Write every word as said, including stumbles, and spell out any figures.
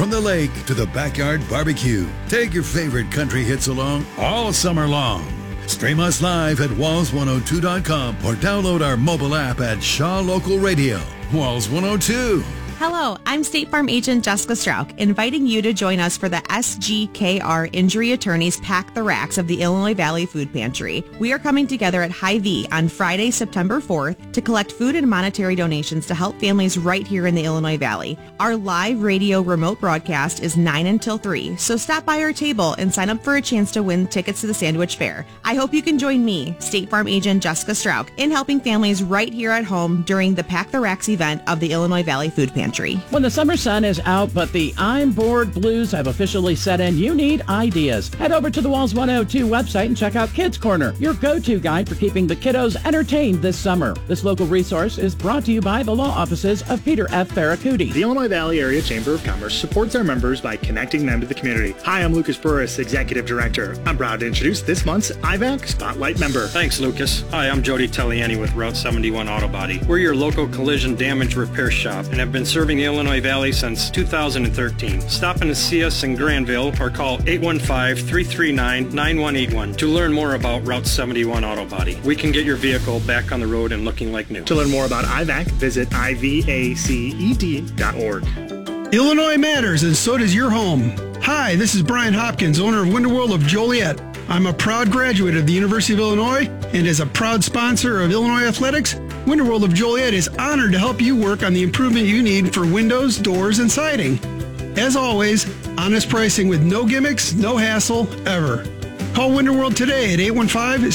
From the lake to the backyard barbecue, take your favorite country hits along all summer long. Stream us live at walls one oh two dot com or download our mobile app at Shaw Local Radio. Walls one oh two. Hello, I'm State Farm Agent Jessica Strauch, inviting you to join us for the S G K R Injury Attorneys Pack the Racks of the Illinois Valley Food Pantry. We are coming together at Hy-Vee on Friday, September fourth to collect food and monetary donations to help families right here in the Illinois Valley. Our live radio remote broadcast is nine until three, so stop by our table and sign up for a chance to win tickets to the Sandwich Fair. I hope you can join me, State Farm Agent Jessica Strauch, in helping families right here at home during the Pack the Racks event of the Illinois Valley Food Pantry. When the summer sun is out but the I'm bored blues have officially set in, you need ideas. Head over to the Walls one oh two website and check out Kids Corner, your go-to guide for keeping the kiddos entertained this summer. This local resource is brought to you by the law offices of Peter F. Ferracuti. The Illinois Valley Area Chamber of Commerce supports our members by connecting them to the community. Hi, I'm Lucas Burris, Executive Director. I'm proud to introduce this month's I V A C Spotlight member. Thanks, Lucas. Hi, I'm Jody Telliani with Route seventy-one Auto Body. We're your local collision damage repair shop and have been serving the Illinois Valley since two thousand thirteen. Stop in to see us in Granville or call eight one five, three three nine, nine one eight one to learn more about Route seventy-one Auto Body. We can get your vehicle back on the road and looking like new. To learn more about I V A C, visit I V A C E D dot org. Illinois matters, and so does your home. Hi, this is Brian Hopkins, owner of Winterworld of Joliet. I'm a proud graduate of the University of Illinois, and as a proud sponsor of Illinois Athletics, Winterworld of Joliet is honored to help you work on the improvement you need for windows, doors, and siding. As always, honest pricing with no gimmicks, no hassle, ever. Call Winterworld today at eight one five,